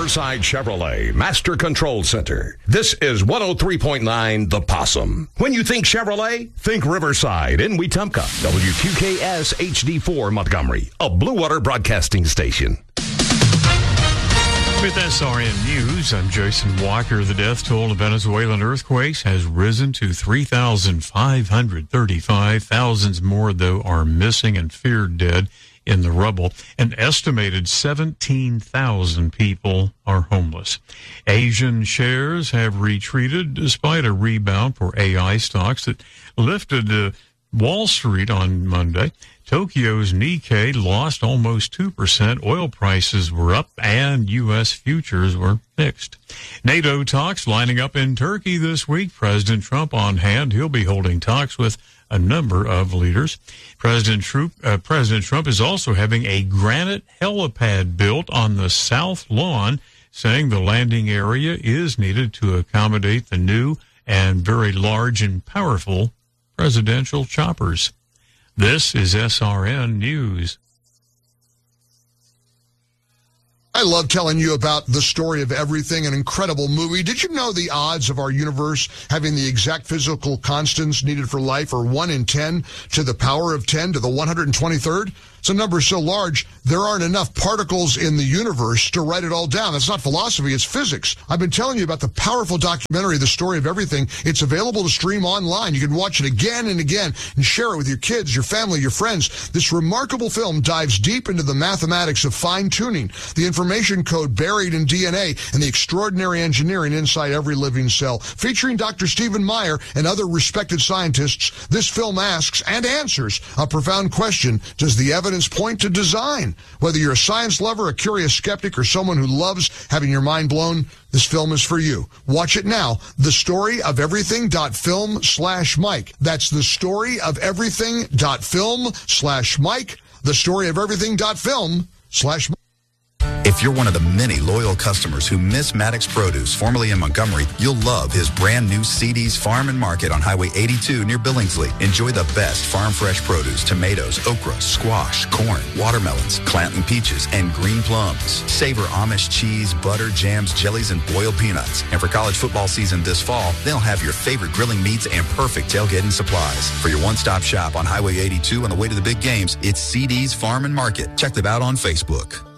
Riverside Chevrolet Master Control Center. This is 103.9 The Possum. When you think Chevrolet, think Riverside in Wetumpka. WQKS HD4 Montgomery, a Blue Water broadcasting station. With SRN News, I'm Jason Walker. The death toll of Venezuelan earthquakes has risen to 3,535. Thousands more, though, are missing and feared dead in the rubble. An estimated 17,000 people are homeless. Asian shares have retreated despite a rebound for AI stocks that lifted Wall Street on Monday. Tokyo's Nikkei lost almost 2%. Oil prices were up and U.S. futures were mixed. NATO talks lining up in Turkey this week. President Trump on hand. He'll be holding talks with a number of leaders. President Trump is also having a granite helipad built on the South Lawn, saying the landing area is needed to accommodate the new and very large and powerful presidential choppers. This is SRN News. I love telling you about The Story of Everything, an incredible movie. Did you know the odds of our universe having the exact physical constants needed for life are 1 in 10 to the power of 10 to the 123rd? It's a number so large, there aren't enough particles in the universe to write it all down. That's not philosophy, it's physics. I've been telling you about the powerful documentary, The Story of Everything. It's available to stream online. You can watch it again and again and share it with your kids, your family, your friends. This remarkable film dives deep into the mathematics of fine-tuning, the information code buried in DNA, and the extraordinary engineering inside every living cell. Featuring Dr. Stephen Meyer and other respected scientists, this film asks and answers a profound question: does the evidence point to design? Whether you're a science lover, a curious skeptic, or someone who loves having your mind blown, this film is for you. Watch it now. TheStoryOfEverything.film/Mike. That's TheStoryOfEverything.film/Mike. TheStoryOfEverything.film/Mike. If you're one of the many loyal customers who miss Maddox Produce, formerly in Montgomery, you'll love his brand new CD's Farm and Market on Highway 82 near Billingsley. Enjoy the best farm fresh produce: tomatoes, okra, squash, corn, watermelons, Clanton peaches, and green plums. Savor Amish cheese, butter, jams, jellies, and boiled peanuts. And for college football season this fall, they'll have your favorite grilling meats and perfect tailgating supplies. For your one-stop shop on Highway 82 on the way to the big games, it's CD's Farm and Market. Check them out on Facebook.